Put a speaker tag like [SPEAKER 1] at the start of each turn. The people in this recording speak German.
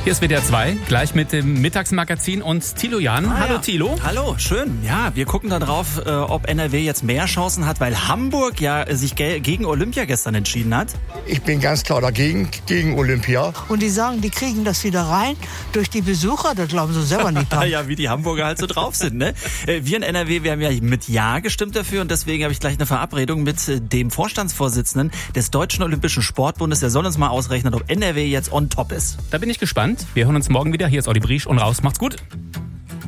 [SPEAKER 1] Hier ist WDR 2, gleich mit dem Mittagsmagazin und Thilo Jahn. Hallo Thilo.
[SPEAKER 2] Hallo, schön. Ja, wir gucken da drauf, ob NRW jetzt mehr Chancen hat, weil Hamburg ja sich gegen Olympia gestern entschieden hat.
[SPEAKER 3] Ich bin ganz klar dagegen, gegen Olympia.
[SPEAKER 4] Und die sagen, die kriegen das wieder rein durch die Besucher, da glauben sie selber nicht dran.
[SPEAKER 2] Ja, wie die Hamburger halt so drauf sind, ne? Wir in NRW, wir haben ja mit Ja gestimmt dafür und deswegen habe ich gleich eine Verabredung mit dem Vorstandsvorsitzenden des Deutschen Olympischen Sportbundes. Der soll uns mal ausrechnen, ob NRW jetzt on top ist.
[SPEAKER 1] Da bin ich gespannt. Wir hören uns morgen wieder. Hier ist Olli Briesch und raus. Macht's gut.